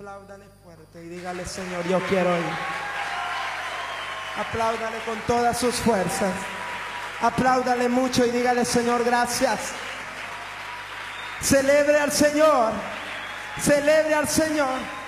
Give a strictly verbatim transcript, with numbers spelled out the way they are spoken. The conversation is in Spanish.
Apláudale fuerte y dígale: Señor, yo quiero ir. Apláudale con todas sus fuerzas. Apláudale mucho y dígale: Señor, gracias. Celebre al Señor. Celebre al Señor.